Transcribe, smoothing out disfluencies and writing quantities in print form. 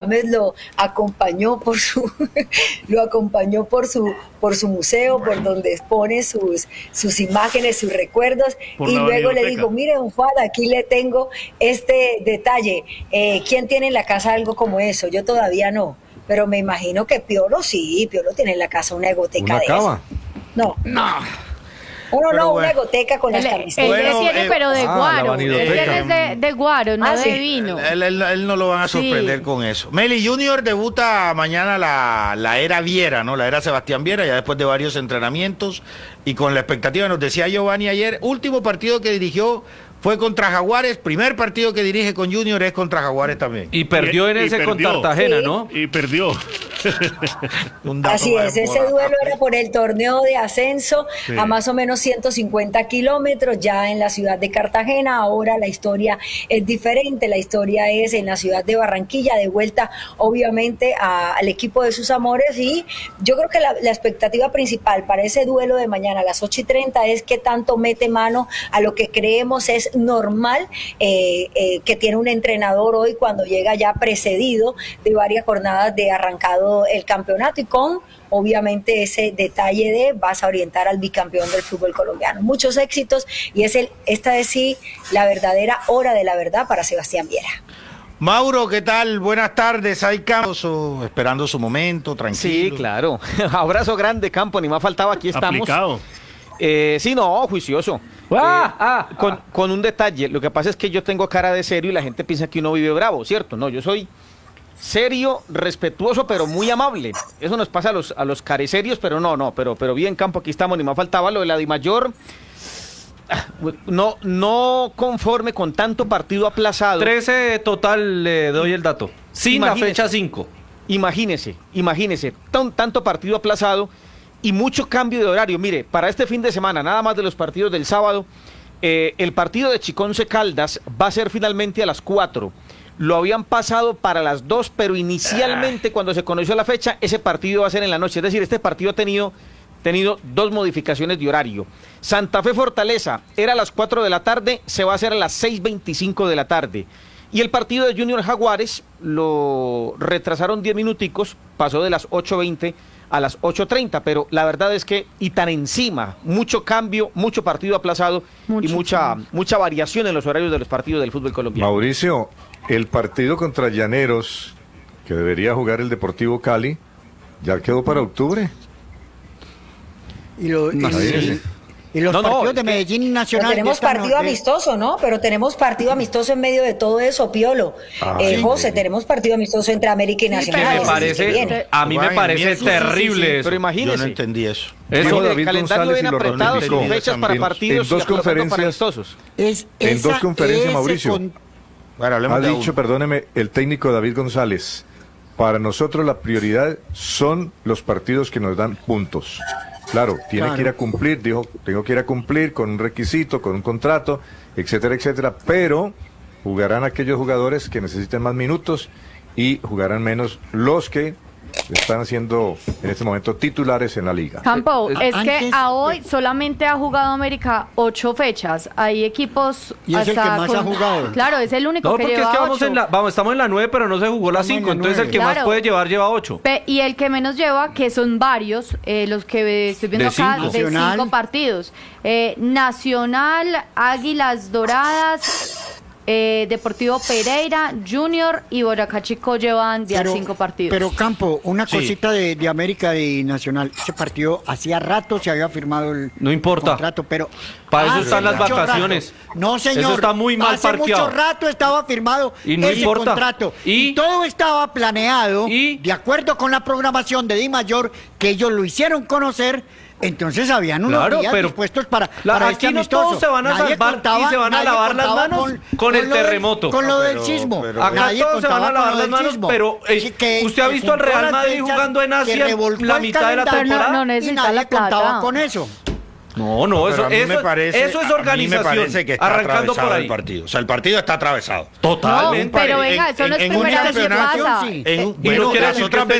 James lo acompañó por su lo acompañó por su museo, por donde expone sus imágenes, sus recuerdos, y luego le dijo, mire, don Juan, aquí le tengo este detalle. ¿Quién tiene en la casa algo como eso? Yo todavía no, pero me imagino que Piolo sí, Piolo tiene en la casa una egoteca de eso. No. Una egoteca con las camisetas. Él tiene, pero de guaro. Él tiene de guaro, no de vino. Él no lo van a sorprender con eso. Meli Junior debuta mañana la era Viera, ¿no? La era Sebastián Viera, ya después de varios entrenamientos y con la expectativa, nos decía Giovanni ayer, último partido que dirigió fue contra Jaguares, primer partido que dirige con Junior es contra Jaguares también. Y perdió en ese con Cartagena, ¿no? Y perdió. Así es, ese duelo era por el torneo de ascenso a más o menos 150 kilómetros ya en la ciudad de Cartagena. Ahora la historia es diferente, la historia es en la ciudad de Barranquilla, de vuelta obviamente al equipo de sus amores, y yo creo que la expectativa principal para ese duelo de mañana a las 8:30 es que tanto mete mano a lo que creemos es normal que tiene un entrenador hoy cuando llega ya precedido de varias jornadas de arrancado el campeonato, y con obviamente ese detalle de vas a orientar al bicampeón del fútbol colombiano. Muchos éxitos, y esta es sí la verdadera hora de la verdad para Sebastián Viera. Mauro, ¿qué tal? Buenas tardes. Hay Campos esperando su momento, tranquilo. Sí, claro. Abrazo grande, Campo, ni más faltaba, aquí estamos. Aplicado. Sí, no, juicioso. Con un detalle, lo que pasa es que yo tengo cara de serio y la gente piensa que uno vive bravo, ¿cierto? No, yo soy serio, respetuoso, pero muy amable. Eso nos pasa a los careserios, pero bien, Campo, aquí estamos, ni más faltaba lo de la Dimayor. No conforme con tanto partido aplazado. 13 total, le doy el dato. Sin la fecha 5. Imagínese, tanto partido aplazado y mucho cambio de horario. Mire, para este fin de semana, nada más de los partidos del sábado, el partido de Chiconce Caldas va a ser finalmente a las 4. Lo habían pasado para las 2, pero inicialmente cuando se conoció la fecha, ese partido va a ser en la noche. Es decir, este partido ha tenido 2 modificaciones de horario. Santa Fe Fortaleza era a las 4 de la tarde, se va a hacer a las 6:25 de la tarde. Y el partido de Junior Jaguares lo retrasaron 10 minuticos, pasó de las 8:20 a las 8:30, pero la verdad es que, y tan encima, mucho cambio, mucho partido aplazado y mucha variación en los horarios de los partidos del fútbol colombiano. Mauricio, el partido contra Llaneros, que debería jugar el Deportivo Cali, ya quedó para octubre. Y los partidos de Medellín y Nacional. Pero tenemos partido amistoso, ¿no? Pero tenemos partido amistoso en medio de todo eso, Piolo. José, tenemos partido amistoso entre América y Nacional. A mí me parece terrible eso. Pero imagínese. Yo no entendí eso. El calendario viene apretado, sin fechas para partidos en dos conferencias, en dos conferencias, Mauricio. Ha dicho, perdóneme, el técnico David González, para nosotros la prioridad son los partidos que nos dan puntos. Claro, tiene que ir a cumplir, dijo, tengo que ir a cumplir con un requisito, con un contrato, etcétera, etcétera, pero jugarán aquellos jugadores que necesiten más minutos y jugarán menos los que están siendo en este momento titulares en la liga. Campo, es que a hoy solamente ha jugado América 8 fechas. Hay equipos. Y es el que más ha jugado. Claro, es el único que lleva 8. Estamos en la 9, pero no se jugó la 5. Entonces el que más puede lleva 8. Y el que menos lleva, que son varios, los que estoy viendo acá, de 5 partidos. Nacional, Águilas Doradas, Deportivo Pereira, Junior y Boyacá Chico llevan 5 partidos. Pero Campo, una cosita de América y Nacional. Ese partido hacía rato se había firmado el contrato, pero para eso están las vacaciones. No, señor. Eso está muy mal parqueado. Hace mucho rato estaba firmado y no ese importa. contrato. Y todo estaba planeado de acuerdo con la programación de Dimayor, que ellos lo hicieron conocer. Entonces habían unos días dispuestos para aquí no todos se van a salvar y se van a lavar las manos con el terremoto. Con lo del sismo. Acá todos se van a lavar las manos, pero usted ha visto al Real Madrid jugando en Asia la mitad de la temporada. No necesita la plata. Contaba con eso. No, eso es organización. A mí me parece que está arrancando por ahí. El partido. O sea, el partido está atravesado. Totalmente. No, pero venga, eso no es primera vez que pasa. Y no quiere decir que